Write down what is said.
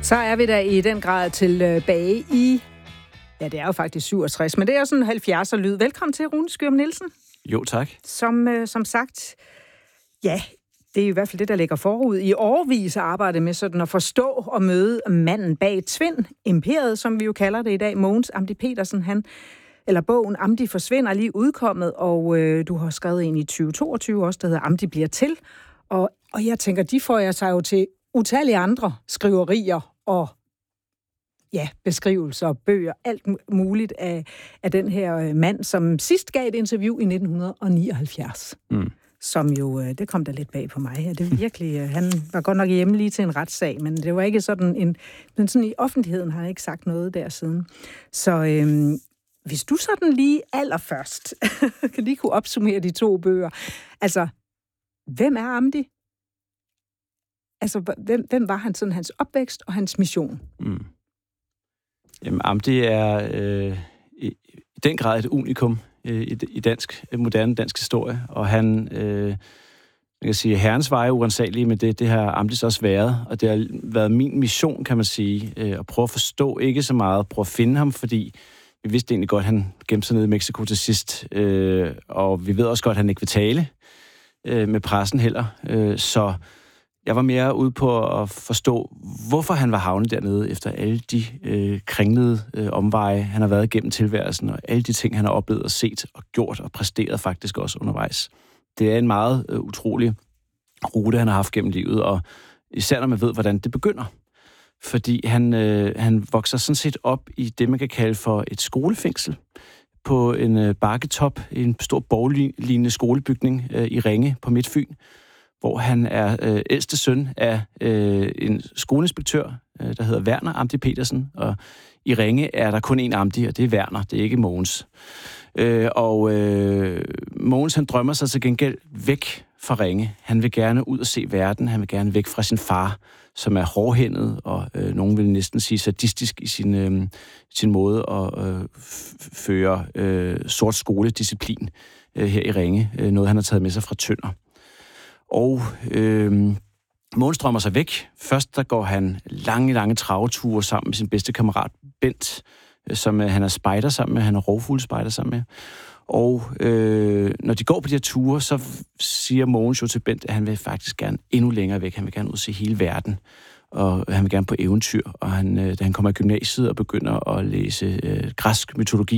Så er vi der i den grad tilbage i, ja, det er jo faktisk 67, men det er jo sådan 70'er lyd. Velkommen til, Rune Skyum Nielsen. Jo, tak. Som sagt, ja, det er i hvert fald det, der ligger forud. I årevis arbejdet med sådan at forstå og møde manden bag Tvind, imperiet, som vi jo kalder det i dag. Mogens Amdi Petersen, eller bogen Amdi forsvinder, lige udkommet, og du har skrevet en i 2022 også, der hedder Amdi bliver til. Og jeg tænker, de får jeg sig jo til utallige andre skriverier og beskrivelser, bøger, alt muligt af den her mand, som sidst gav et interview i 1979. Som jo, det kom da lidt bag på mig. Det virkelig, han var godt nok hjemme lige til en retssag, men det var ikke sådan men sådan i offentligheden har han ikke sagt noget der siden. Så hvis du sådan lige allerførst kan lige kunne opsummere de to bøger. Altså, hvem er Amdi? Altså, hvem var han sådan, hans opvækst og hans mission? Jamen, Amdi er i den grad et unikum i moderne dansk historie, og han, man kan sige, herrens veje urensagelige, men det har Amdis også været, og det har været min mission, kan man sige, at prøve at forstå ikke så meget, prøve at finde ham, fordi vi vidste egentlig godt, at han gemte sig nede i Mexico til sidst, og vi ved også godt, at han ikke vil tale med pressen heller, så jeg var mere ude på at forstå, hvorfor han var havnet dernede, efter alle de kringlede omveje, han har været igennem tilværelsen, og alle de ting, han har oplevet og set og gjort og præsteret faktisk også undervejs. Det er en meget utrolig rute, han har haft gennem livet, og især når man ved, hvordan det begynder. Fordi han vokser sådan set op i det, man kan kalde for et skolefængsel, på en bakketop i en stor borglignende skolebygning i Ringe på Midtfyn, hvor han er ældste søn af en skoleinspektør, der hedder Werner Amdi Petersen, og i Ringe er der kun én Amdi, og det er Werner, det er ikke Mogens. Mogens, han drømmer sig til gengæld væk fra Ringe. Han vil gerne ud og se verden, han vil gerne væk fra sin far, som er hårdhændet, og nogen vil næsten sige sadistisk i sin måde at føre sort skoledisciplin her i Ringe. Noget, han har taget med sig fra Tønder. Og Mogens drømmer sig væk. Først der går han lange traveture sammen med sin bedste kammerat Bent, som han er spejder sammen med, han er rovfuglespejder sammen med. Og når de går på de her ture, så siger Mogens jo til Bent, at han vil faktisk gerne endnu længere væk. Han vil gerne ud og se hele verden, og han vil gerne på eventyr. Og da han kommer i gymnasiet og begynder at læse græsk mytologi,